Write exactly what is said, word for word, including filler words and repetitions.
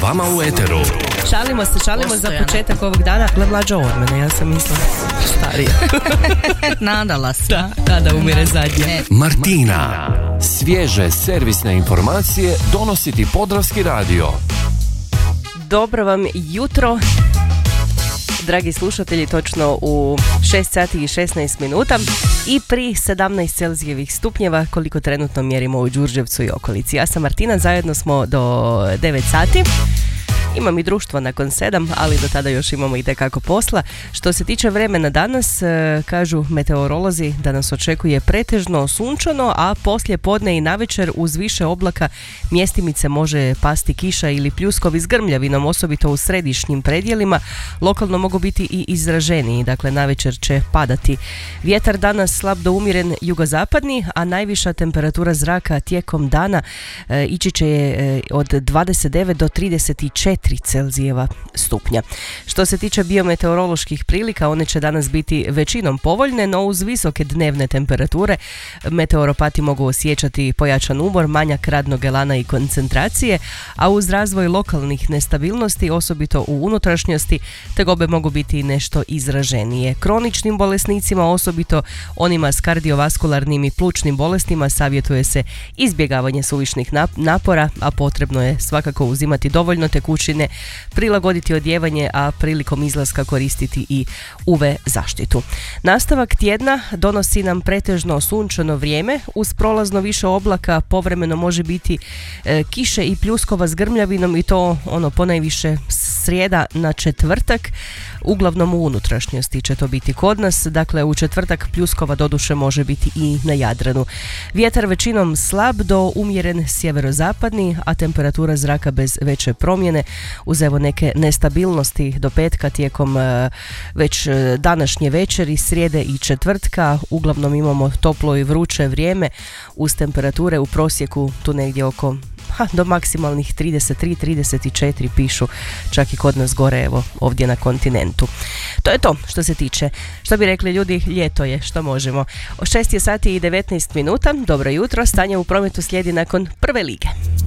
vama u eteru. Šalimo se, šalimo Postojano. Za početak ovog dana. Gle, mlađa od mene, ja sam mislila starija. Nadala se. Da, da, da umire zadnje. Martina. Svježe servisne informacije donosi ti Podravski radio. Dobro vam jutro, dragi slušatelji, točno u šest sati i šesnaest minuta i pri sedamnaest Celzijevih stupnjeva koliko trenutno mjerimo u Đurđevcu i okolici. Ja sam Martina, zajedno smo do devet sati. Imam i društvo nakon sedam, ali do tada još imamo i tekako posla. Što se tiče vremena danas, kažu meteorolozi da nas očekuje pretežno sunčano, a poslije podne i navečer uz više oblaka mjestimice može pasti kiša ili pljuskovi s grmljavinom, osobito u središnjim predjelima. Lokalno mogu biti i izraženiji, dakle navečer će padati. Vjetar danas slab do umjeren jugozapadni, a najviša temperatura zraka tijekom dana e, ići će e, od dvadeset devet do trideset četiri Celzijeva stupnja. Što se tiče biometeoroloških prilika, one će danas biti većinom povoljne, no uz visoke dnevne temperature meteoropati mogu osjećati pojačan umor, manjak radnog elana i koncentracije, a uz razvoj lokalnih nestabilnosti, osobito u unutrašnjosti, tegobe mogu biti nešto izraženije. Kroničnim bolesnicima, osobito onima s kardiovaskularnim i plućnim bolestima, savjetuje se izbjegavanje suvišnih napora, a potrebno je svakako uzimati dovoljno tekućine, prilagoditi odjevanje, a prilikom izlaska koristiti i U V zaštitu. Nastavak tjedna donosi nam pretežno sunčano vrijeme, uz prolazno više oblaka povremeno može biti e, kiše i pljuskova s grmljavinom i to ono ponajviše srijeda na četvrtak, uglavnom u unutrašnjosti će to biti kod nas, dakle u četvrtak pljuskova doduše može biti i na Jadranu. Vjetar većinom slab do umjeren sjeverozapadni, a temperatura zraka bez veće promjene, uz evo neke nestabilnosti do petka tijekom e, već e, današnje večeri, srijede i četvrtka. Uglavnom imamo toplo i vruće vrijeme uz temperature u prosjeku tu negdje oko ha, do maksimalnih trideset tri trideset četiri pišu, čak i kod nas gore, evo ovdje na kontinentu. To je to što se tiče, što bi rekli ljudi, ljeto je, što možemo. O šest je sati i devetnaest minuta, dobro jutro, stanje u prometu slijedi nakon prve lige.